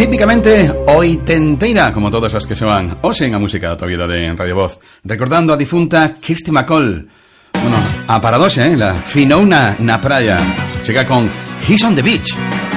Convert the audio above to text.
típicamente oitenteira, como todas as que se van hoxe en a música da tua vida de Radio Voz, recordando a difunta Kirsty MacColl. Bueno, a paradoxe, la finouna na praia, chega con He's on the Beach.